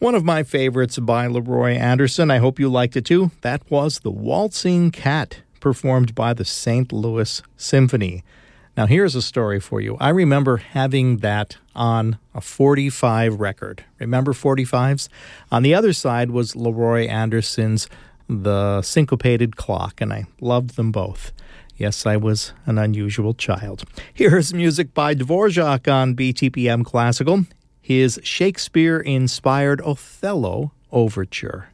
One of my favorites by Leroy Anderson. I hope you liked it too. That was The Waltzing Cat, performed by the St. Louis Symphony. Now here's a story for you. I remember having that on a 45 record. Remember 45s? On the other side was Leroy Anderson's The Syncopated Clock, and I loved them both. Yes, I was an unusual child. Here's music by Dvorak on BTPM Classical, his Shakespeare-inspired Othello Overture.